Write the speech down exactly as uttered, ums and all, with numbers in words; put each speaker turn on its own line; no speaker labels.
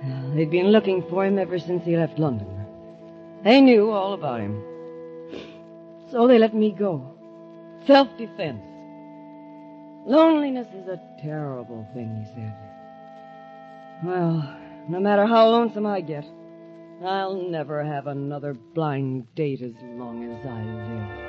They'd been looking for him ever since he left London. They knew all about him. So they let me go. Self-defense. Loneliness is a terrible thing, he said. Well, no matter how lonesome I get, I'll never have another blind date as long as I live.